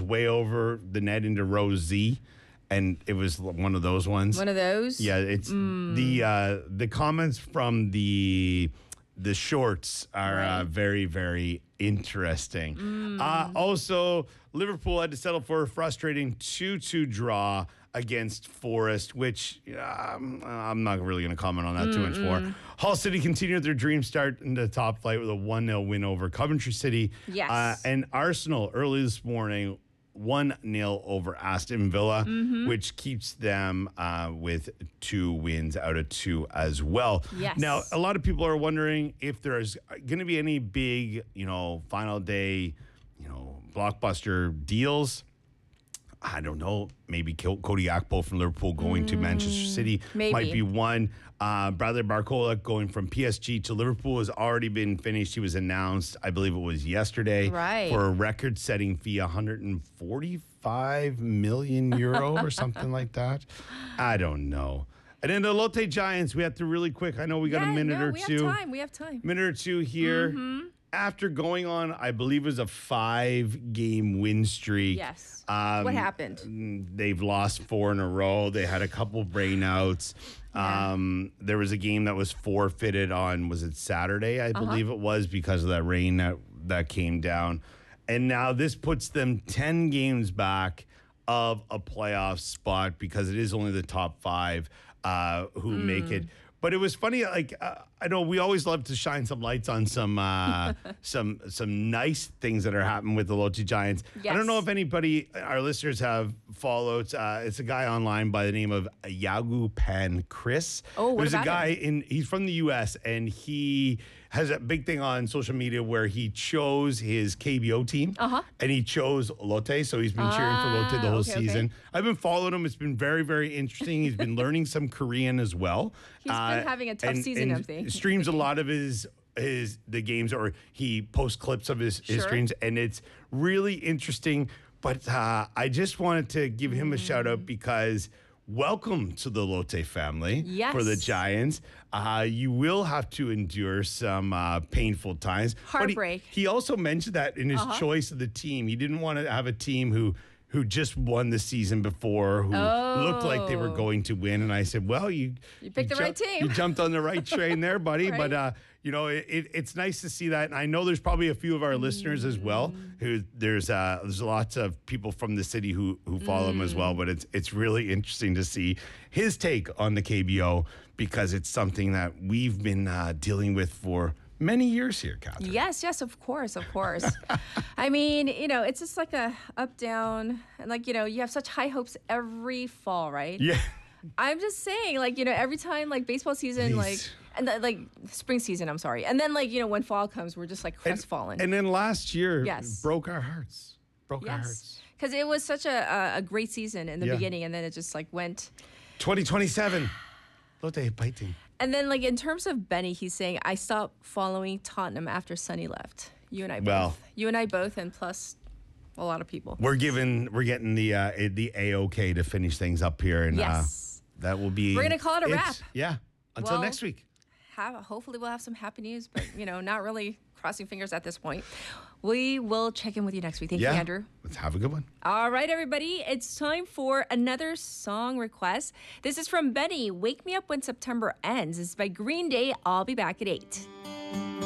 way over the net into row Z, and it was one of those ones. One of those? Yeah, it's the comments from the shorts are very, very interesting. Also, Liverpool had to settle for a frustrating 2-2 draw against Forest, which I'm not really going to comment on that too much more. Hull City continued their dream start in the top flight with a 1-0 win over Coventry City. Yes. And Arsenal early this morning 1-0 over Aston Villa, which keeps them with 2 wins out of 2 as well. Yes. Now, a lot of people are wondering if there's going to be any big, final day, blockbuster deals. I don't know. Maybe Cody Gakpo from Liverpool going to Manchester City might be one. Bradley Barcola going from PSG to Liverpool has already been finished. He was announced, I believe it was yesterday, for a record-setting fee, 145 million euro or something like that. I don't know. And then the Lotte Giants, we have to really quick. I know we got a minute or two. We have time. Minute or two here. After going on, I believe it was a 5-game win streak. Yes. What happened? They've lost 4 in a row. They had a couple rainouts. There was a game that was forfeited on, was it Saturday? I believe it was, because of that rain that came down. And now this puts them 10 games back of a playoff spot, because it is only the top 5 who make it. But it was funny, I know we always love to shine some lights on some nice things that are happening with the Lotte Giants. Yes. I don't know if anybody, our listeners, have followed. It's a guy online by the name of Yagu Pan Chris. Oh, what There's about a guy him? he's from the U.S. and he has a big thing on social media where he chose his KBO team and he chose Lotte. So he's been cheering for Lotte the whole season. I've been following him. It's been very, very interesting. He's been learning some Korean as well. He's been having a tough season, I think. Streams a lot of the games, or he posts clips of his streams, and it's really interesting. But I just wanted to give him a shout out, because welcome to the Lotte family for the Giants. You will have to endure some painful times. Heartbreak. But he also mentioned that in his choice of the team. He didn't want to have a team who just won the season before, who looked like they were going to win. And I said, well, you picked the right team. You jumped on the right train there, buddy. Right. But, it's nice to see that. And I know there's probably a few of our listeners as well, who there's lots of people from the city who follow him as well. But it's really interesting to see his take on the KBO, because it's something that we've been dealing with for many years here, Catherine. Yes, of course. I mean, it's just like a up down, and you have such high hopes every fall, right? Yeah. I'm just saying, every time baseball season, and spring season, I'm sorry, and then when fall comes, we're just crestfallen. And then last year, broke our hearts. Our hearts because it was such a great season in the beginning, and then it just went. 2027, Lotte biting. And then, in terms of Benny, he's saying, I stopped following Tottenham after Sonny left. You and I both. Well, you and I both, and plus a lot of people. We're getting the A-OK to finish things up here. And that will be. We're going to call it a wrap. Yeah. Until next week. Hopefully we'll have some happy news, but, not really crossing fingers at this point. We will check in with you next week. Thank you, Andrew. Let's have a good one. All right, everybody. It's time for another song request. This is from Benny. Wake Me Up When September Ends. This is by Green Day. I'll be back at 8.